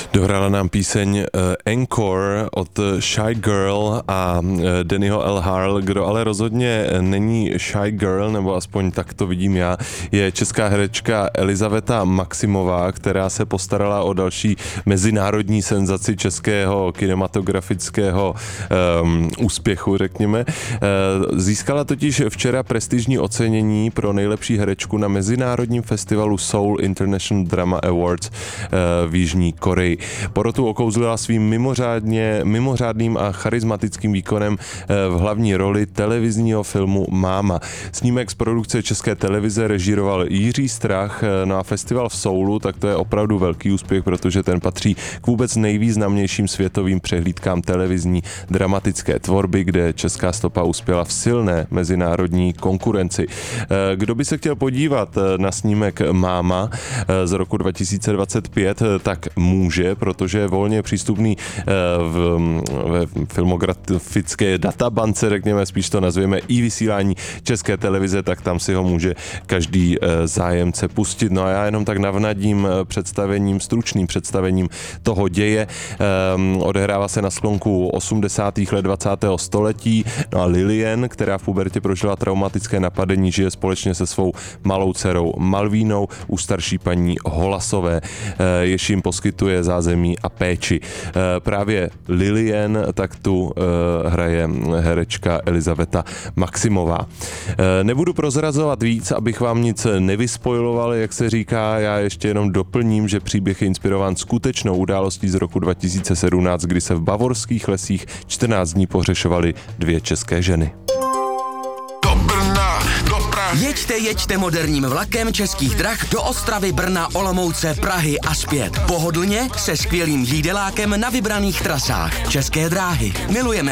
Dohrála nám píseň Encore od Shy Girl a Dannyho L. Harl. Kdo ale rozhodně není Shy Girl, nebo aspoň tak to vidím já, je česká herečka Elizaveta Maximová, která se postarala o další mezinárodní senzaci českého kinematografického úspěchu, řekněme. Získala totiž včera prestižní ocenění pro nejlepší herečku na mezinárodním festivalu Seoul International Drama Awards v Jižní Koreji. Porotu okouzlila svým mimořádným a charismatickým výkonem v hlavní roli televizního filmu Máma. Snímek z produkce České televize režíroval Jiří Strach, no a festival v Soulu, tak to je opravdu velký úspěch, protože ten patří k vůbec nejvýznamnějším světovým přehlídkám televizní dramatické tvorby, kde česká stopa uspěla v silné mezinárodní konkurenci. Kdo by se chtěl podívat na snímek Máma z roku 2025, tak může, protože je volně přístupný ve filmografické databance, řekněme, spíš to nazveme i vysílání České televize, tak tam si ho může každý zájemce pustit. No a já jenom tak navnadím stručným představením toho děje. Odehrává se na sklonku 80. let 20. století. No a Lillian, která v pubertě prožila traumatické napadení, žije společně se svou malou dcerou Malvínou u starší paní Holasové, jež jim poskytuje zázemí a péči. Právě Lillian tak tu hraje herečka Elizaveta Maximová. Nebudu prozrazovat víc, abych vám nic nevyspojiloval, jak se říká, já ještě jenom doplním, že příběh je inspirován skutečnou událostí z roku 2017, kdy se v bavorských lesích 14 dní pohřešovaly 2 české ženy. Jeďte moderním vlakem Českých drah do Ostravy, Brna, Olomouce, Prahy a zpět. Pohodlně se skvělým jídelákem na vybraných trasách. České dráhy. Milujeme